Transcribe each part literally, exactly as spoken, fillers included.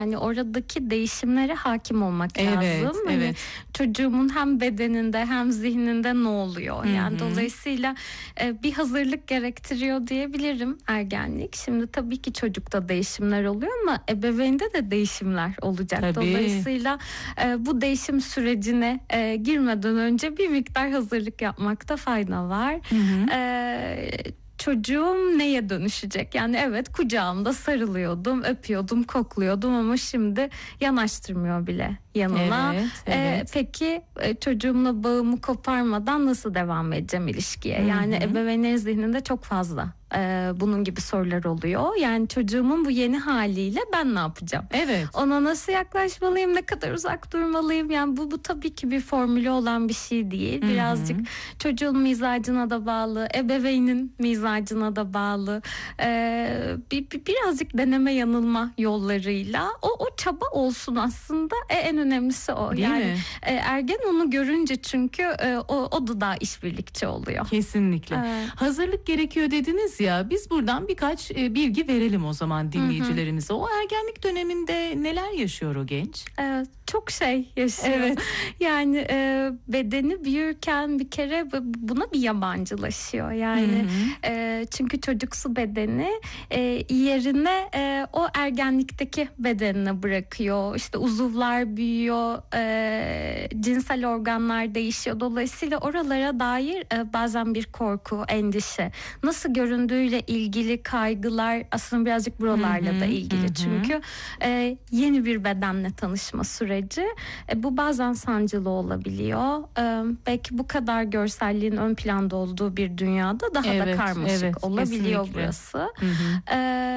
Hani oradaki değişimlere hakim olmak Evet, lazım. Hani evet. çocuğumun hem bedeninde hem zihninde ne oluyor? Hı Yani hı. dolayısıyla e, bir hazırlık gerektiriyor diyebilirim ergenlik. Şimdi tabii ki çocukta değişimler oluyor ama ebeveynde de değişimler olacak. Tabii. Dolayısıyla e, bu değişim sürecine e, girmeden önce bir miktar hazırlık yapmakta fayda var. Hı hı. E, Çocuğum neye dönüşecek? Yani evet, kucağımda sarılıyordum, öpüyordum, kokluyordum ama şimdi yanaştırmıyor bile yanına. Evet, Ee, evet. peki e, çocuğumla bağımı koparmadan nasıl devam edeceğim ilişkiye? Hı Yani hı. ebeveynlerin zihninde çok fazla e, bunun gibi sorular oluyor. Yani çocuğumun bu yeni haliyle ben ne yapacağım? Evet. Ona nasıl yaklaşmalıyım? Ne kadar uzak durmalıyım? Yani bu bu tabii ki bir formülü olan bir şey değil. Hı hı. Birazcık çocuğun mizacına da bağlı, ebeveynin mizacına da bağlı. Ee, bir, bir- birazcık deneme yanılma yollarıyla o o çaba olsun aslında. E, en önemlisi o. Değil yani mi? e, ergen onu görünce çünkü e, o o da daha işbirlikçi oluyor. Kesinlikle. Evet. Hazırlık gerekiyor dediniz ya. Biz buradan birkaç e, bilgi verelim o zaman dinleyicilerimize. O ergenlik döneminde neler yaşıyor o genç? Evet, çok şey yaşıyor. Evet. Yani e, bedeni büyürken bir kere bu- buna bir yabancılaşıyor. Yani Hı hı. e, çünkü çocuksu bedeni e, yerine e, o ergenlikteki bedenine bırakıyor. İşte uzuvlar büyüyor, e, cinsel organlar değişiyor. Dolayısıyla oralara dair e, bazen bir korku, endişe, nasıl göründüğüyle ilgili kaygılar aslında birazcık buralarla Hı hı, da hı ilgili. hı. Çünkü e, yeni bir bedenle tanışma süreci. E, bu bazen sancılı olabiliyor. E, belki bu kadar görselliğin ön planda olduğu bir dünyada daha da Evet, karmaşık evet, olabiliyor kesinlikle. burası. Hı hı. E,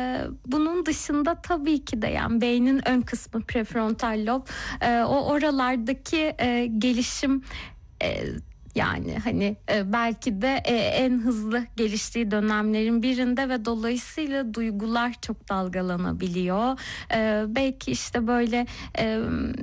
bunun dışında tabii ki de yani beynin ön kısmı, prefrontal lob, e, o oralardaki e, gelişim e, yani hani e, belki de e, en hızlı geliştiği dönemlerin birinde ve dolayısıyla duygular çok dalgalanabiliyor. E, belki işte böyle e,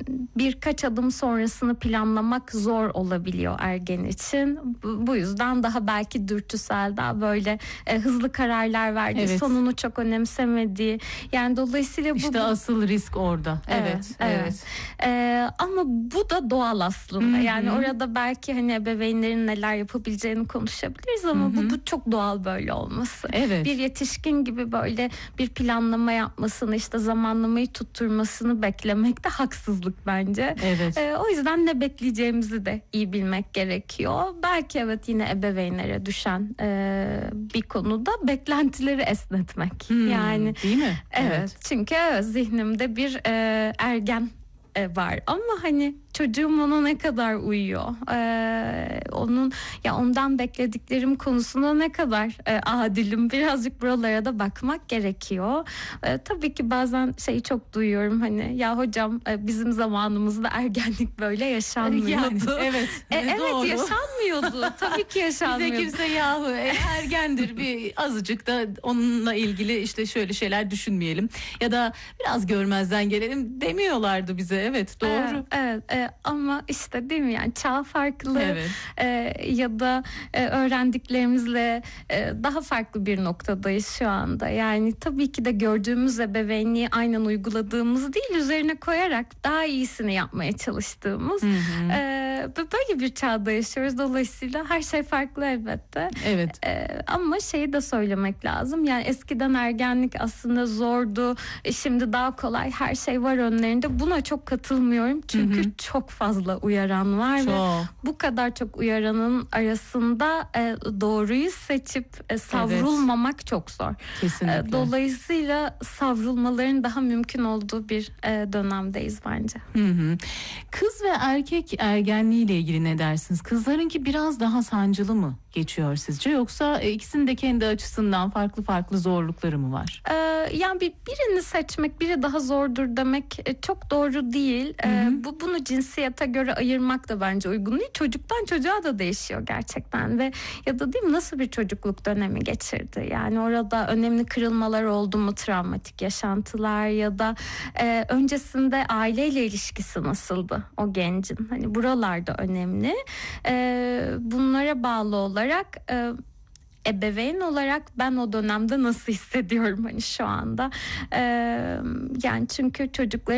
birkaç adım sonrasını planlamak zor olabiliyor ergen için. Bu, bu yüzden daha belki dürtüsel, daha böyle e, hızlı kararlar verdiği, Evet. sonunu çok önemsemediği. Yani dolayısıyla bu, İşte bu asıl risk orada. Evet, Evet, evet. evet. Ee, ama bu da doğal aslında. Hı hı. Yani orada belki hani ebeveynlerin neler yapabileceğini konuşabiliriz ama Hı hı. bu bu çok doğal böyle olması. Evet. Bir yetişkin gibi böyle bir planlama yapmasını, işte zamanlamayı tutturmasını beklemek de haksızlık bence. Evet. Ee, o yüzden ne bekleyeceğimizi de iyi bilmek gerekiyor. Belki evet, yine ebeveynlere düşen e, bir konuda beklentileri esnetmek. Hmm, Yani değil mi? evet, çünkü evet, zihnimde bir e, ergen e, var ama hani çocuğum ona ne kadar uyuyor, Ee, onun ya ondan beklediklerim konusunda ne kadar e, adilim, birazcık buralara da bakmak gerekiyor. Ee, tabii ki bazen şeyi çok duyuyorum, hani ya hocam e, bizim zamanımızda ergenlik böyle yaşanmıyordu. Yani evet, E, evet, doğru. yaşanmıyordu, tabii ki Bize yaşanmıyordu. kimse yahu e, ergendir bir azıcık da onunla ilgili işte şöyle şeyler düşünmeyelim ya da biraz görmezden gelelim demiyorlardı bize. Evet, doğru. Evet, evet, e, ama işte değil mi, yani çağ farklı, Evet. e, ya da e, öğrendiklerimizle e, daha farklı bir noktadayız şu anda. Yani tabii ki de gördüğümüz ebeveynliği aynen uyguladığımız değil, üzerine koyarak daha iyisini yapmaya çalıştığımız Hı hı. e, böyle bir çağda yaşıyoruz. Dolayısıyla her şey farklı elbette. Evet. E, ama şeyi de söylemek lazım. Yani eskiden ergenlik aslında zordu. E, şimdi daha kolay, her şey var önlerinde. Buna çok katılmıyorum. Çünkü Hı hı. çok fazla uyaran var ve Çok. bu kadar çok uyaranın arasında e, doğruyu seçip e, savrulmamak çok zor. Kesinlikle. E, dolayısıyla savrulmaların daha mümkün olduğu bir e, dönemdeyiz bence. Hı hı. Kız ve erkek ergenliği ile ilgili ne dersiniz? Kızlarınki biraz daha sancılı mı geçiyor sizce, yoksa e, ikisinin de kendi açısından farklı farklı zorlukları mı var? Ee, yani bir birini seçmek, biri daha zordur demek e, çok doğru değil. Ee, Hı hı. bu bunu cinsiyete göre ayırmak da bence uygun değil. Çocuktan çocuğa da değişiyor gerçekten ve ya da değil mi, nasıl bir çocukluk dönemi geçirdi? Yani orada önemli kırılmalar oldu mu, travmatik yaşantılar ya da e, öncesinde aileyle ilişkisi nasıldı o gencin? Hani buralarda önemli. Ee, bunlara bağlı olarak e, ebeveyn olarak ben o dönemde nasıl hissediyorum hani şu anda. Ee, yani çünkü çocukların